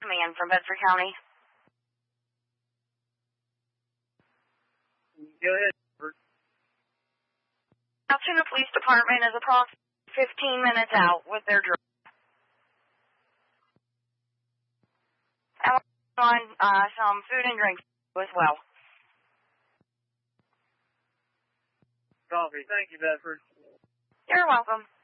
man from Bedford County. Go ahead. Altoona Police Department is approximately 15 minutes out with their drone. I want some food and drink as well. Coffee. Thank you, Bedford. You're welcome.